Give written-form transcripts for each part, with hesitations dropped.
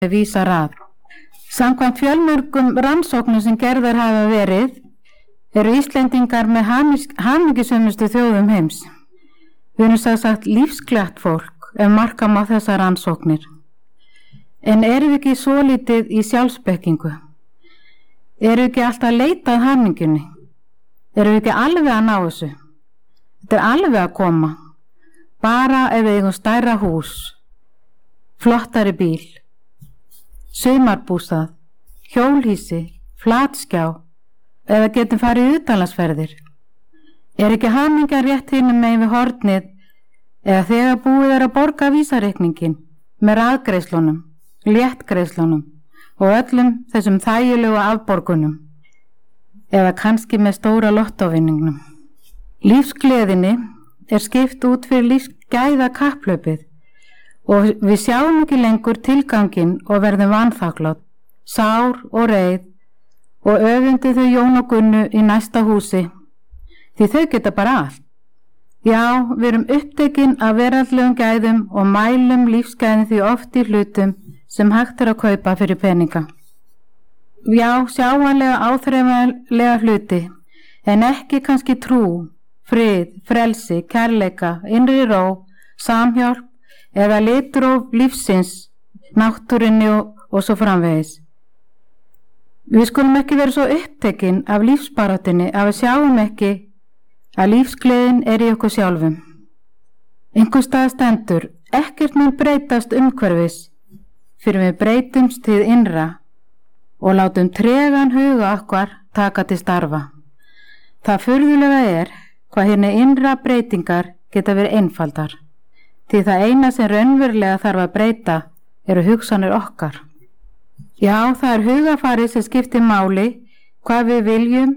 vísar að. Samkvæmt fjölmörgum rannsóknum sem gerðar hafa verið eru Íslendingar með hamingjusömustu þjóðum heims. Við erum sagt lífsglatt fólk ef marka má þessar rannsóknir. En erum við ekki svolítið í sjálfsbekkingu? Erum við ekki alltaf að leita að hamingjunni? Erum við ekki alveg að ná þessu? Þetta er alveg að koma. Bara ef við eigum stærra hús, flottari bíl, sumarbústað, hjólhýsi, flatskjá eða getum farið í utanlandsferðir. Er ekki hamingjan rétt hinum megin við hornið eða þegar búið er að borga vísareikningin með raðgreiðslunum, léttgreiðslunum og öllum þessum þægilegu afborgunum eða kannski með stóra lottóvinningnum. Lífsgleðinni er skipt út fyrir lífsgæða kapphlaupið og við sjáum ekki lengur tilganginn og verðum vanþakklátt, sár og reið og öfundi þau Jón og Gunnu í næsta húsi, því þau geta bara allt. Já, við erum upptekin af veraldlegum gæðum og mælum lífsgæðin því oft í hlutum sem hægt er að kaupa fyrir peninga. Já, sjáanlega áþreifanlega hluti, en ekki kannski trú, frið, frelsi, kærleika, innri ró, samhjálp eða litróf lífsins, náttúrunni og svo framvegis. Við skulum ekki vera svo upptekin af lífsbaráttunni að við sjáum ekki að lífsgleðin er í okkur sjálfum. Einhvers staðar stendur, ekkert mun breytast umhverfis fyrir við breytumst til innra og látum tregan huga okkar taka til starfa. Það furðulega er hvað hérna innra breytingar geta verið einfaldar, því það eina sem raunverulega þarf að breyta eru hugsanir okkar. Já, það er hugafarið sem skiptir máli, hvað við viljum.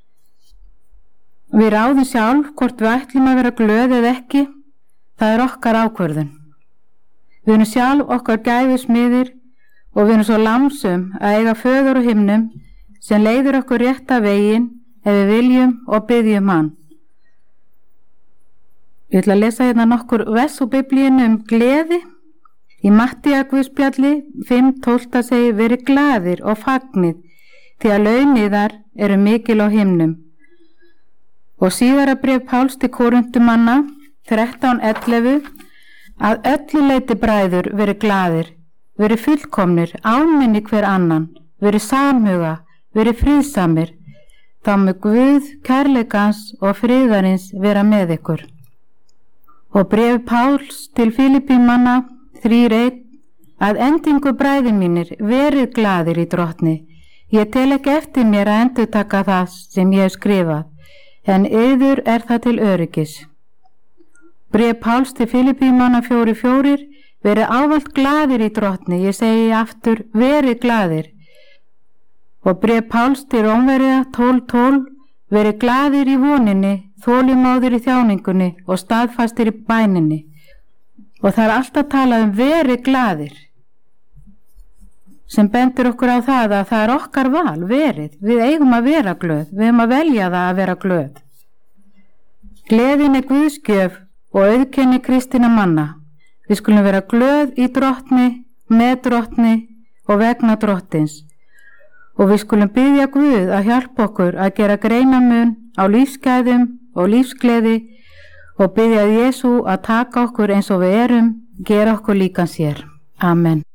Við ráðum sjálf hvort við ætlum að vera glöð eða ekki, það er okkar ákvörðun. Við erum sjálf okkar gæfusmiðir og við erum svo lánsum að eiga föður á himnum sem leiðir okkur rétta veginn ef við viljum og biðjum hann. Ég ætla að lesa hérna nokkur vers úr Biblíunni gleði. Í Matthías Guðspjalli 5:12 segir verið glaðir og fagnið því að launiðar eru mikil á himnum. Og síðara bréf Páls til Korintumanna 13:11 að öllu leyti bræður verið glaðir, verið fullkomnir, áminni hver annan, verið samhuga, verið friðsamir, þá með Guð, kærleikans og friðarins vera með ykkur. Og bréf Páls til Filippímanna 3:1 að endingu bræður mínir verið glaðir í Drottni. Ég tel ekki eftir mér að endurtaka það sem ég hef skrifað, en yður er það til öryggis. Bréf Páls til Filippímanna 4:4 verið ávallt glaðir í Drottni. Ég segi aftur verið glaðir. Og bréf Páls til Rómverja 12:12 verið glaðir í voninni, þolinmóðir í þjáningunni og staðfastir í bæninni. Og það er alltaf talað verið glaðir, sem bendur okkur á það að það er okkar val, verið. Við eigum að vera glöð, við eigum að velja það að vera glöð. Gleðin er Guðsgjöf og auðkenni kristinna manna. Við skulum vera glöð í Drottni, með Drottni og vegna Drottins. Og við skulum biðja Guð að hjálpa okkur að gera greinamun á lífsgæðum og lífsgleði og biðja Jesú að taka okkur eins og við erum, gera okkur líka sér. Amen.